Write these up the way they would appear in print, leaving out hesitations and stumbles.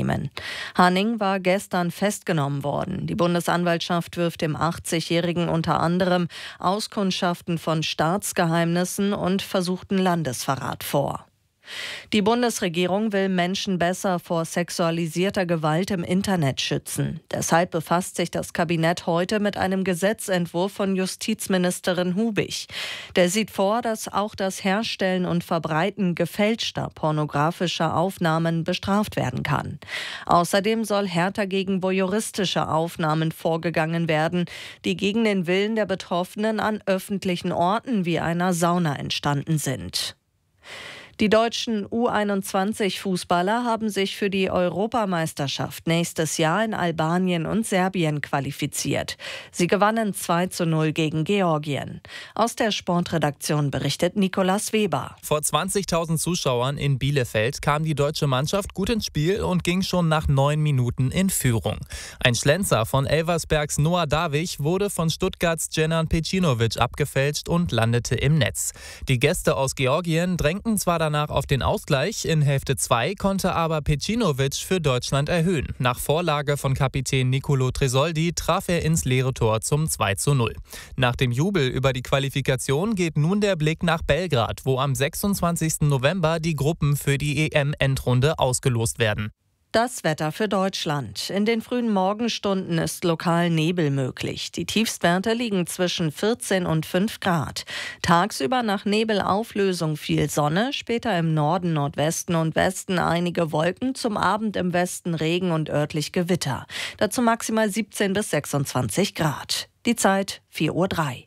nehmen. Hanning war gestern festgenommen worden. Die Bundesanwaltschaft wirft dem 80-Jährigen unter anderem Auskundschaften von Staatsgeheimnissen und versuchten Landesverrat vor. Die Bundesregierung will Menschen besser vor sexualisierter Gewalt im Internet schützen. Deshalb befasst sich das Kabinett heute mit einem Gesetzentwurf von Justizministerin Hubig. Der sieht vor, dass auch das Herstellen und Verbreiten gefälschter pornografischer Aufnahmen bestraft werden kann. Außerdem soll härter gegen voyeuristische Aufnahmen vorgegangen werden, die gegen den Willen der Betroffenen an öffentlichen Orten wie einer Sauna entstanden sind. Die deutschen U21-Fußballer haben sich für die Europameisterschaft nächstes Jahr in Albanien und Serbien qualifiziert. Sie gewannen 2:0 gegen Georgien. Aus der Sportredaktion berichtet Nicolas Weber. Vor 20.000 Zuschauern in Bielefeld kam die deutsche Mannschaft gut ins Spiel und ging schon nach 9 Minuten in Führung. Ein Schlenzer von Elversbergs Noah Davich wurde von Stuttgarts Dženan Pejcinović abgefälscht und landete im Netz. Die Gäste aus Georgien drängten zwar danach auf den Ausgleich, in Hälfte 2 konnte aber Pejcinović für Deutschland erhöhen. Nach Vorlage von Kapitän Nicolo Tresoldi traf er ins leere Tor zum 2:0. Nach dem Jubel über die Qualifikation geht nun der Blick nach Belgrad, wo am 26. November die Gruppen für die EM-Endrunde ausgelost werden. Das Wetter für Deutschland. In den frühen Morgenstunden ist lokal Nebel möglich. Die Tiefstwerte liegen zwischen 14 und 5 Grad. Tagsüber nach Nebelauflösung viel Sonne, später im Norden, Nordwesten und Westen einige Wolken, zum Abend im Westen Regen und örtlich Gewitter. Dazu maximal 17 bis 26 Grad. Die Zeit 4:03 Uhr.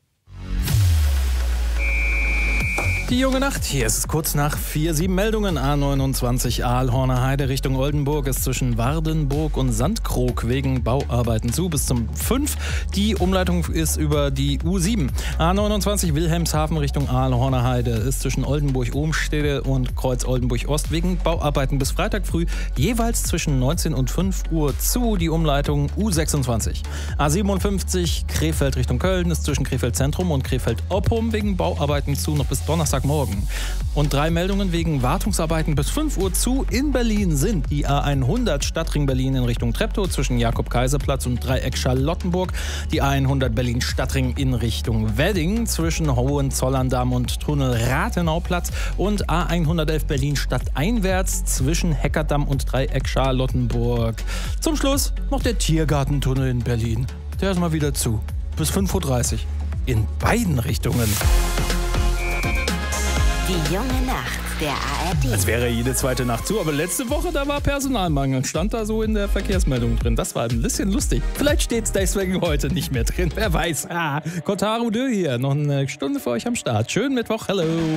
Die junge Nacht, hier ist es kurz nach 4, 7 Meldungen. A29 Aalhorner Heide Richtung Oldenburg ist zwischen Wardenburg und Sandkrog wegen Bauarbeiten zu bis zum 5. Die Umleitung ist über die U7. A29 Wilhelmshaven Richtung Aalhorner Heide ist zwischen Oldenburg-Ohmstede und Kreuz Oldenburg-Ost wegen Bauarbeiten bis Freitag früh jeweils zwischen 19 und 5 Uhr zu. Die Umleitung U26. A57 Krefeld Richtung Köln ist zwischen Krefeld Zentrum und Krefeld Oppum wegen Bauarbeiten zu noch bis Donnerstagmorgen. Und 3 Meldungen wegen Wartungsarbeiten bis 5 Uhr zu. In Berlin sind die A100 Stadtring Berlin in Richtung Treptow zwischen Jakob-Kaiser-Platz und Dreieck Charlottenburg. Die A100 Berlin Stadtring in Richtung Wedding zwischen Hohenzollern-Damm und Tunnel Rathenauplatz. Und A111 Berlin stadteinwärts zwischen Heckerdamm und Dreieck Charlottenburg. Zum Schluss noch der Tiergartentunnel in Berlin. Der ist mal wieder zu. Bis 5:30 Uhr. In beiden Richtungen. Die junge Nacht der ARD. Es wäre jede zweite Nacht zu, aber letzte Woche, da war Personalmangel. Stand da so in der Verkehrsmeldung drin. Das war ein bisschen lustig. Vielleicht steht es deswegen heute nicht mehr drin. Wer weiß. Kotaru Dö hier. Noch eine Stunde für euch am Start. Schönen Mittwoch. Hallo.